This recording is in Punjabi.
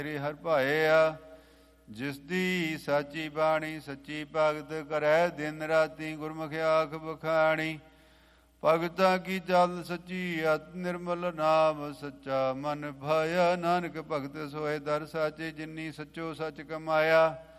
ਤੇਰੇ ਹਰ ਭਾਇਆ। ਜਿਸ ਦੀ ਸਾਚੀ ਬਾਣੀ ਸੱਚੀ ਭਗਤ ਕਰੈ, ਦਿਨ ਰਾਤੀ ਗੁਰਮੁਖ ਆਖ ਬਖਾਣੀ। ਭਗਤਾਂ ਕੀ ਚਾਲ ਸੱਚੀ, ਅਤ ਨਿਰਮਲ ਨਾਮ ਸੱਚਾ। ਮਨ ਭਾਇਆ ਨਾਨਕ ਭਗਤ ਸੋਏ ਦਰ ਸਾਚੇ, ਜਿਨੀ ਸੱਚੋ ਸੱਚ ਕਮਾਇਆ।